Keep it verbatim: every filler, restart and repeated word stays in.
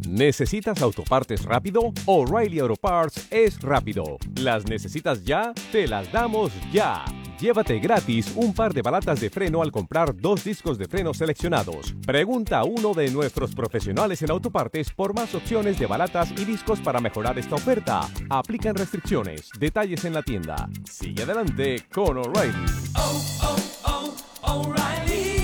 ¿Necesitas autopartes rápido? O'Reilly Auto Parts es rápido. ¿Las necesitas ya? Te las damos ya. Llévate gratis un par de balatas de freno al comprar dos discos de freno seleccionados. Pregunta a uno de nuestros profesionales en autopartes por más opciones de balatas y discos para mejorar esta oferta. Aplican restricciones. Detalles en la tienda. Sigue adelante con O'Reilly. Oh, oh, oh, O'Reilly